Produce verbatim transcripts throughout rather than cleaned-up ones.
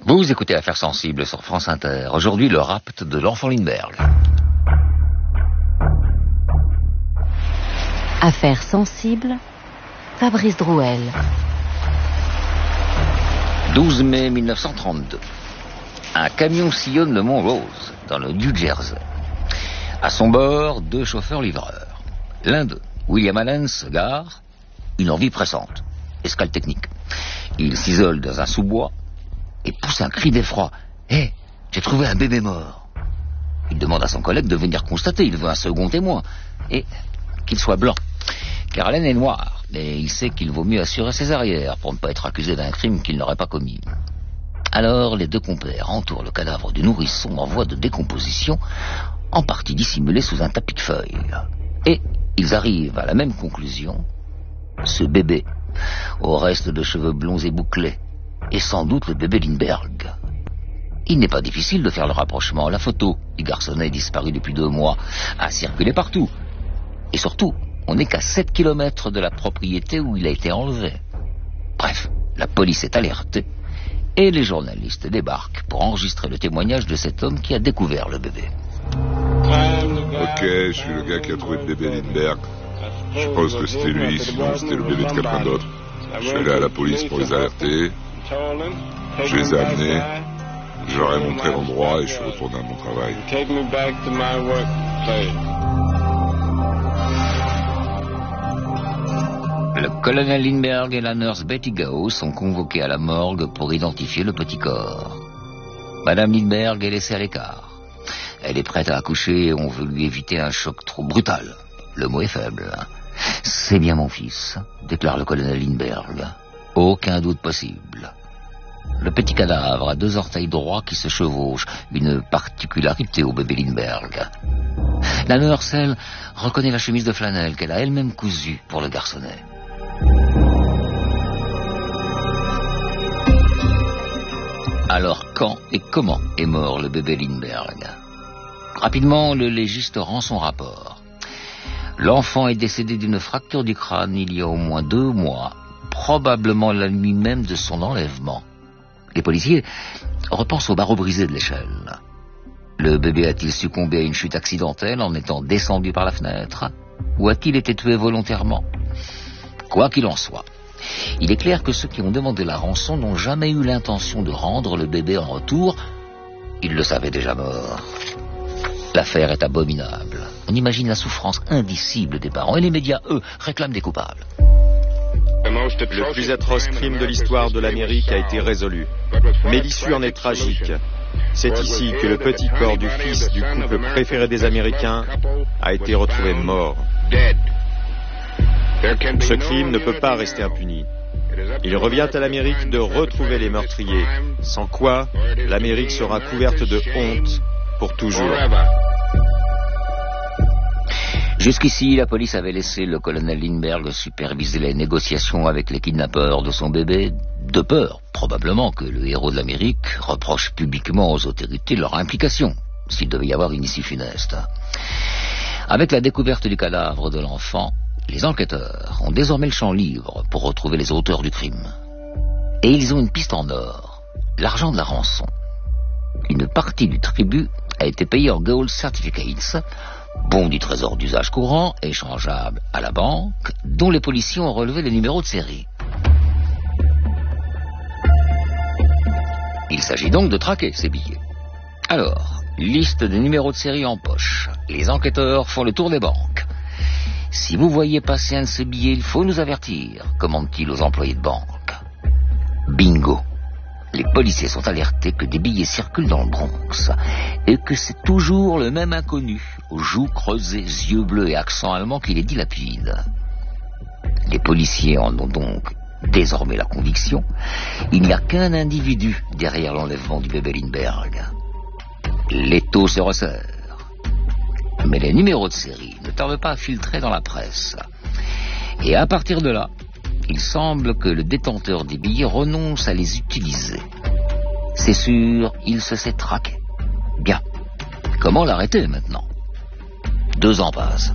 Vous écoutez Affaires sensibles sur France Inter. Aujourd'hui, le rapt de l'enfant Lindbergh. Affaires sensibles, Fabrice Drouel. douze mai mille neuf cent trente-deux. Un camion sillonne le mont Rose, dans le New Jersey. À son bord, deux chauffeurs-livreurs. L'un d'eux, William Allen, se gare. Une envie pressante. Escale technique. Il s'isole dans un sous-bois et pousse un cri d'effroi. « Hé, hey, j'ai trouvé un bébé mort !» Il demande à son collègue de venir constater. Il veut un second témoin. Et qu'il soit blanc. Car Allen est noir, mais il sait qu'il vaut mieux assurer ses arrières pour ne pas être accusé d'un crime qu'il n'aurait pas commis. Alors, les deux compères entourent le cadavre du nourrisson en voie de décomposition, en partie dissimulé sous un tapis de feuilles. Et ils arrivent à la même conclusion. Ce bébé, au reste de cheveux blonds et bouclés, est sans doute le bébé Lindbergh. Il n'est pas difficile de faire le rapprochement. La photo du garçonnet disparu depuis deux mois a circulé partout. Et surtout, on n'est qu'à sept kilomètres de la propriété où il a été enlevé. Bref, la police est alertée et les journalistes débarquent pour enregistrer le témoignage de cet homme qui a découvert le bébé. Ok, je suis le gars qui a trouvé le bébé Lindbergh. Je pense que c'était lui, sinon c'était le bébé de quelqu'un d'autre. Je suis allé à la police pour les alerter. Je les ai amenés. Je leur ai montré l'endroit et je suis retourné à mon travail. Le colonel Lindbergh et la nurse Betty Gao sont convoqués à la morgue pour identifier le petit corps. Madame Lindbergh est laissée à l'écart. Elle est prête à accoucher et on veut lui éviter un choc trop brutal. Le mot est faible. C'est bien mon fils, déclare le colonel Lindbergh. Aucun doute possible. Le petit cadavre a deux orteils droits qui se chevauchent, une particularité au bébé Lindbergh. La nurse, elle, reconnaît la chemise de flanelle qu'elle a elle-même cousue pour le garçonnet. Alors quand et comment est mort le bébé Lindbergh? Rapidement, le légiste rend son rapport. L'enfant est décédé d'une fracture du crâne il y a au moins deux mois, probablement la nuit même de son enlèvement. Les policiers repensent au barreau brisé de l'échelle. Le bébé a-t-il succombé à une chute accidentelle en étant descendu par la fenêtre? Ou a-t-il été tué volontairement? Quoi qu'il en soit, il est clair que ceux qui ont demandé la rançon n'ont jamais eu l'intention de rendre le bébé en retour. Ils le savaient déjà mort. L'affaire est abominable. On imagine la souffrance indicible des parents et les médias, eux, réclament des coupables. Le plus atroce crime de l'histoire de l'Amérique a été résolu. Mais l'issue en est tragique. C'est ici que le petit corps du fils du couple préféré des Américains a été retrouvé mort. Ce crime ne peut pas rester impuni. Il revient à l'Amérique de retrouver les meurtriers, sans quoi l'Amérique sera couverte de honte pour toujours. Jusqu'ici, la police avait laissé le colonel Lindbergh superviser les négociations avec les kidnappeurs de son bébé, de peur, probablement, que le héros de l'Amérique reproche publiquement aux autorités leur implication, s'il devait y avoir une issue funeste. Avec la découverte du cadavre de l'enfant, les enquêteurs ont désormais le champ libre pour retrouver les auteurs du crime. Et ils ont une piste en or, l'argent de la rançon. Une partie du tribut a été payée en gold certificates, bons du trésor d'usage courant, échangeables à la banque, dont les policiers ont relevé les numéros de série. Il s'agit donc de traquer ces billets. Alors, liste des numéros de série en poche. Les enquêteurs font le tour des banques. Si vous voyez passer un de ces billets, il faut nous avertir, commande-t-il aux employés de banque. Bingo. Les policiers sont alertés que des billets circulent dans le Bronx et que c'est toujours le même inconnu, aux joues creusées, yeux bleus et accent allemand qui les dilapide. Les policiers en ont donc désormais la conviction, il n'y a qu'un individu derrière l'enlèvement du bébé Lindbergh. L'étau se resserre. Mais les numéros de série ne tardent pas à filtrer dans la presse. Et à partir de là, il semble que le détenteur des billets renonce à les utiliser. C'est sûr, il se sait traqué. Bien. Comment l'arrêter maintenant? Deux ans passent.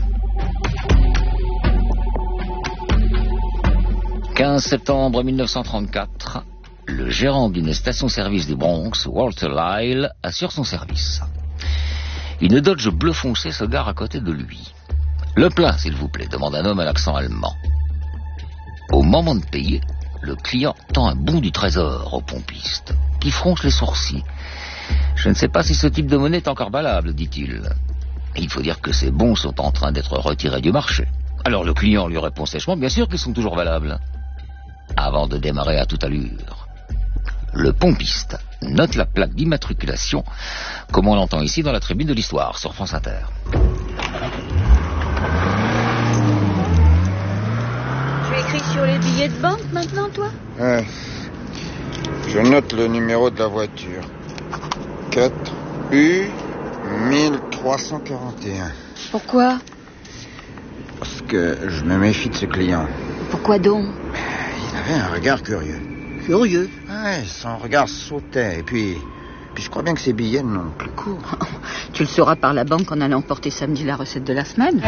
quinze septembre mille neuf cent trente-quatre, le gérant d'une station-service du Bronx, Walter Lyle, assure son service. Une Dodge bleu foncé se gare à côté de lui. « Le plein, s'il vous plaît », demande un homme à l'accent allemand. Au moment de payer, le client tend un bon du trésor au pompiste, qui fronce les sourcils. « Je ne sais pas si ce type de monnaie est encore valable, dit-il. Il faut dire que ces bons sont en train d'être retirés du marché. » Alors le client lui répond sèchement, bien sûr qu'ils sont toujours valables. Avant de démarrer à toute allure, le pompiste note la plaque d'immatriculation, comme on l'entend ici dans la tribune de l'histoire, sur France Inter. Tu écris sur les billets de banque maintenant, toi ? Ouais. Je note le numéro de la voiture. quatre U mille trois cent quarante et un. Pourquoi ? Parce que je me méfie de ce client. Pourquoi donc ? Il avait un regard curieux. Curieux ? Ouais, son regard sautait. Et puis, puis je crois bien que ses billets n'ont plus cours. Tu le sauras par la banque en allant porter samedi la recette de la semaine.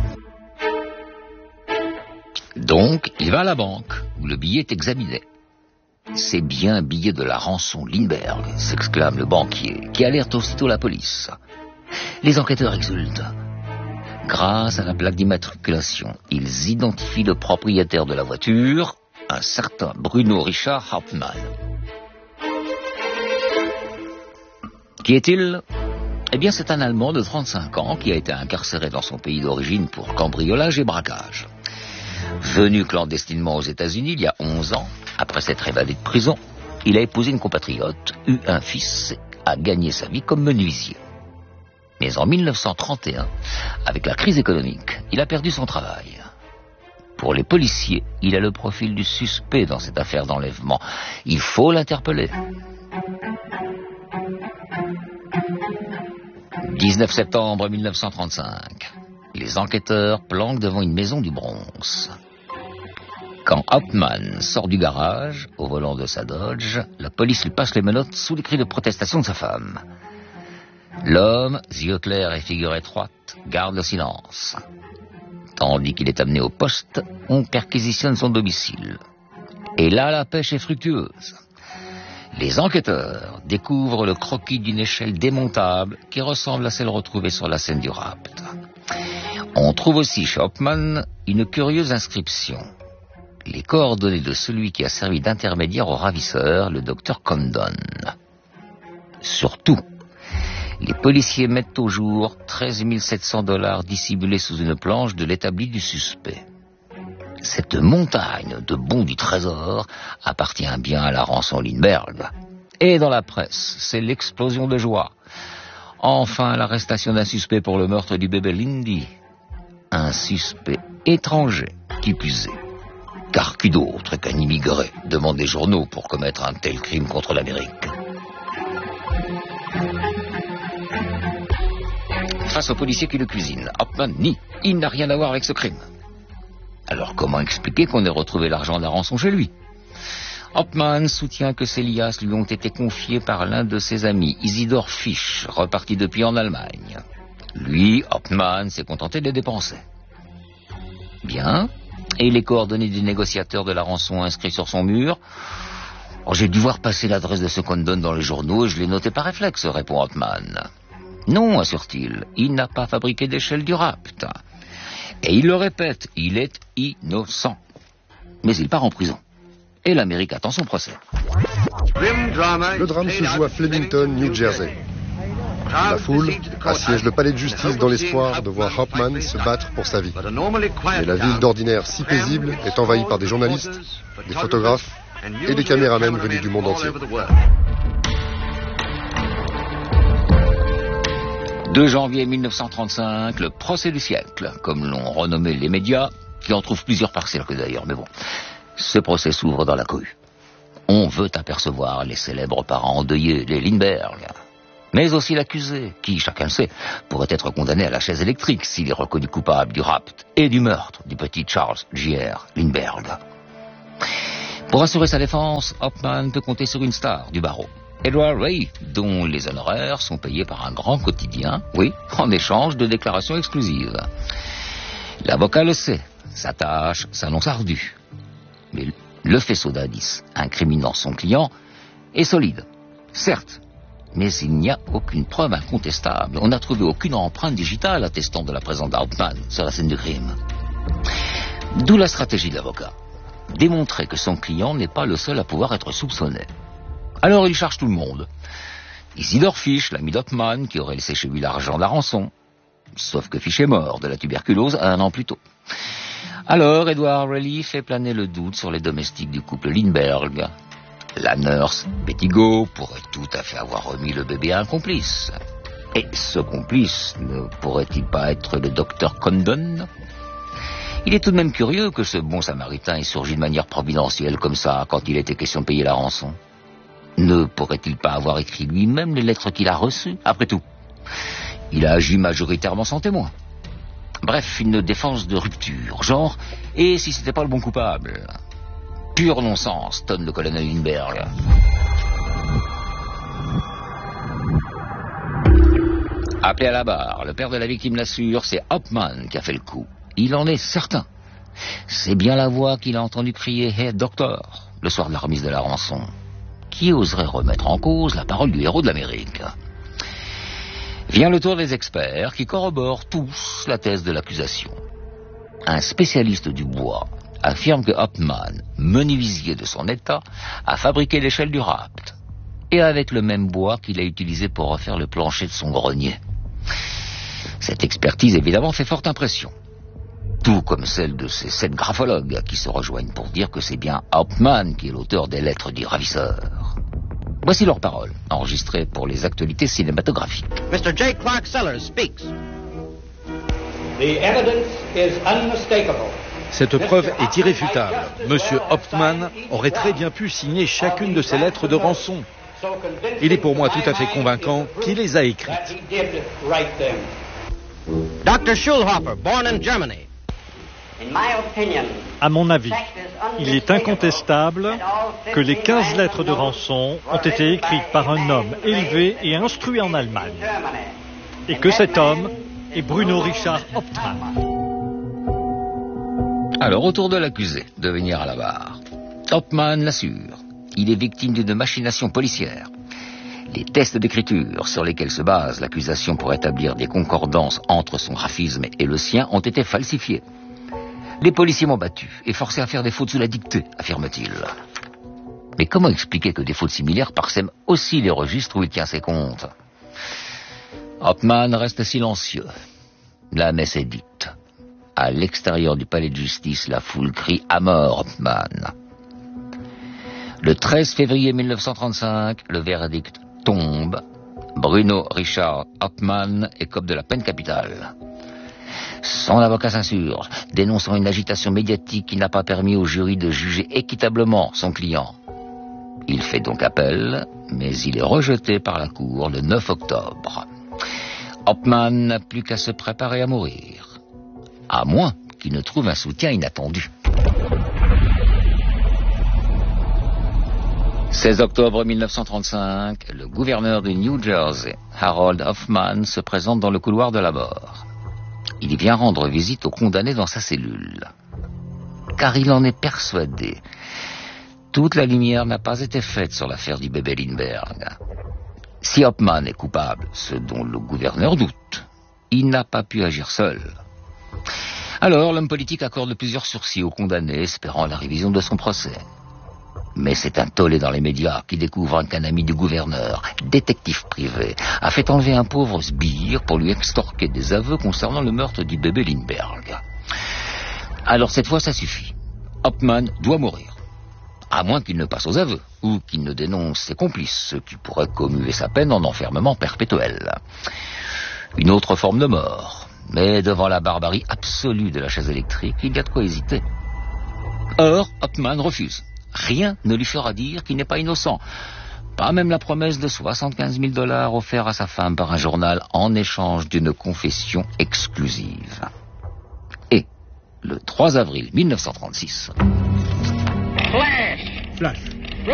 Donc, il va à la banque, où le billet est examiné. C'est bien un billet de la rançon Lindbergh, s'exclame le banquier, qui alerte aussitôt la police. Les enquêteurs exultent. Grâce à la plaque d'immatriculation, ils identifient le propriétaire de la voiture, un certain Bruno Richard Hauptmann. Qui est-il ? Eh bien, c'est un Allemand de trente-cinq ans qui a été incarcéré dans son pays d'origine pour cambriolage et braquage. Venu clandestinement aux États-Unis il y a onze ans, après s'être évadé de prison, il a épousé une compatriote, eu un fils, a gagné sa vie comme menuisier. Mais en mille neuf cent trente et un, avec la crise économique, il a perdu son travail. Pour les policiers, il a le profil du suspect dans cette affaire d'enlèvement. Il faut l'interpeller. dix-neuf septembre mille neuf cent trente-cinq. Les enquêteurs planquent devant une maison du Bronx. Quand Hauptmann sort du garage, au volant de sa Dodge, la police lui passe les menottes sous les cris de protestation de sa femme. L'homme, yeux clairs et figure étroite, garde le silence. Tandis qu'il est amené au poste, on perquisitionne son domicile. Et là, la pêche est fructueuse. Les enquêteurs découvrent le croquis d'une échelle démontable qui ressemble à celle retrouvée sur la scène du rapt. On trouve aussi chez Hauptmann une curieuse inscription. Les coordonnées de celui qui a servi d'intermédiaire au ravisseur, le docteur Condon. Surtout, les policiers mettent au jour treize mille sept cents dollars dissimulés sous une planche de l'établi du suspect. Cette montagne de bons du trésor appartient bien à la rançon Lindbergh. Et dans la presse, c'est l'explosion de joie. Enfin, l'arrestation d'un suspect pour le meurtre du bébé Lindy. Un suspect étranger, qui plus est. Car qui d'autre qu'un immigré demande des journaux pour commettre un tel crime contre l'Amérique ? Face au policier qui le cuisine, Hauptmann nie, il n'a rien à voir avec ce crime. Alors comment expliquer qu'on ait retrouvé l'argent de la rançon chez lui ? Hauptmann soutient que ces liasses lui ont été confiées par l'un de ses amis, Isidor Fisch, reparti depuis en Allemagne. Lui, Hauptmann, s'est contenté de les dépenser. Bien. Et les coordonnées du négociateur de la rançon inscrits sur son mur ? Oh, j'ai dû voir passer l'adresse de ce Condon dans les journaux et je l'ai noté par réflexe, répond Hauptmann. Non, assure-t-il, il n'a pas fabriqué d'échelle du rapt. Et il le répète, il est innocent. Mais il part en prison. Et l'Amérique attend son procès. Le drame se joue à Flemington, New Jersey. La foule assiège le palais de justice dans l'espoir de voir Hauptmann se battre pour sa vie. Mais la ville d'ordinaire si paisible est envahie par des journalistes, des photographes et des caméramans venus du monde entier. deux janvier mille neuf cent trente-cinq, le procès du siècle, comme l'ont renommé les médias, qui en trouvent plusieurs par cercle d'ailleurs, mais bon. Ce procès s'ouvre dans la cohue. On veut apercevoir les célèbres parents endeuillés, les Lindbergh. Mais aussi l'accusé, qui, chacun le sait, pourrait être condamné à la chaise électrique s'il est reconnu coupable du rapt et du meurtre du petit Charles J R Lindbergh. Pour assurer sa défense, Hauptmann peut compter sur une star du barreau. Edward Ray, dont les honoraires sont payés par un grand quotidien, oui, en échange de déclarations exclusives. L'avocat le sait, sa tâche s'annonce ardue. Mais Le faisceau d'indices incriminant son client est solide, certes, mais il n'y a aucune preuve incontestable. On n'a trouvé aucune empreinte digitale attestant de la présence d'Hauptmann sur la scène du crime. D'où la stratégie de l'avocat. Démontrer que son client n'est pas le seul à pouvoir être soupçonné. Alors il charge tout le monde. Isidore Fish, l'ami d'Hauptmann, qui aurait laissé chez lui l'argent de la rançon. Sauf que Fish est mort de la tuberculose un an plus tôt. Alors Edward Reilly fait planer le doute sur les domestiques du couple Lindbergh. La nurse, Betty Go, pourrait tout à fait avoir remis le bébé à un complice. Et ce complice ne pourrait-il pas être le docteur Condon? Il est tout de même curieux que ce bon samaritain ait surgi de manière providentielle comme ça quand il était question de payer la rançon. Ne pourrait-il pas avoir écrit lui-même les lettres qu'il a reçues? Après tout, il a agi majoritairement sans témoin. Bref, une défense de rupture, genre, et si c'était pas le bon coupable? Pur non-sens, tonne le colonel Lindbergh. Appelé à la barre, le père de la victime l'assure, c'est Hauptmann qui a fait le coup. Il en est certain. C'est bien la voix qu'il a entendu crier « Hey, docteur !» le soir de la remise de la rançon. Qui oserait remettre en cause la parole du héros de l'Amérique? Vient le tour des experts qui corroborent tous la thèse de l'accusation. Un spécialiste du bois affirme que Hauptmann, menuisier de son état, a fabriqué l'échelle du rapt, et avec le même bois qu'il a utilisé pour refaire le plancher de son grenier. Cette expertise évidemment fait forte impression, tout comme celle de ces sept graphologues qui se rejoignent pour dire que c'est bien Hauptmann qui est l'auteur des lettres du ravisseur. Voici leurs paroles, enregistrées pour les actualités cinématographiques. mister J. Clark Sellers speaks. The evidence is unmistakable. Cette preuve est irréfutable. Monsieur Hauptmann aurait très bien pu signer chacune de ces lettres de rançon. Il est pour moi tout à fait convaincant qu'il les a écrites. docteur Schulhofer, born in Germany. À mon avis, il est incontestable que les quinze lettres de rançon ont été écrites par un homme élevé et instruit en Allemagne, et que cet homme est Bruno Richard Hauptmann. Alors, au tour de l'accusé de venir à la barre. Hauptmann l'assure. Il est victime d'une machination policière. Les tests d'écriture sur lesquels se base l'accusation pour établir des concordances entre son graphisme et le sien ont été falsifiés. Les policiers m'ont battu et forcé à faire des fautes sous la dictée, affirme-t-il. Mais comment expliquer que des fautes similaires parsèment aussi les registres où il tient ses comptes? Hauptmann reste silencieux. La messe est dite. À l'extérieur du palais de justice, la foule crie « À mort, Hauptmann !» Le treize février mille neuf cent trente-cinq, le verdict tombe. Bruno Richard Hauptmann écope de la peine capitale. Son avocat s'insurge, dénonçant une agitation médiatique qui n'a pas permis au jury de juger équitablement son client. Il fait donc appel, mais il est rejeté par la cour le neuf octobre. Hauptmann n'a plus qu'à se préparer à mourir. À moins qu'il ne trouve un soutien inattendu. seize octobre mille neuf cent trente-cinq, le gouverneur de New Jersey, Harold Hoffman, se présente dans le couloir de la mort. Il vient rendre visite au condamné dans sa cellule. Car il en est persuadé. Toute la lumière n'a pas été faite sur l'affaire du bébé Lindbergh. Si Hauptmann est coupable, ce dont le gouverneur doute, il n'a pas pu agir seul. Alors, l'homme politique accorde plusieurs sursis au condamné, espérant la révision de son procès. Mais c'est un tollé dans les médias qui découvre qu'un ami du gouverneur, détective privé, a fait enlever un pauvre sbire pour lui extorquer des aveux concernant le meurtre du bébé Lindbergh. Alors cette fois, ça suffit. Hauptmann doit mourir. À moins qu'il ne passe aux aveux, ou qu'il ne dénonce ses complices, ce qui pourrait commuer sa peine en enfermement perpétuel. Une autre forme de mort. Mais devant la barbarie absolue de la chaise électrique, il y a de quoi hésiter. Or, Hauptmann refuse. Rien ne lui fera dire qu'il n'est pas innocent. Pas même la promesse de soixante-quinze mille dollars offert à sa femme par un journal en échange d'une confession exclusive. Et, le trois avril mille neuf cent trente-six... Flash.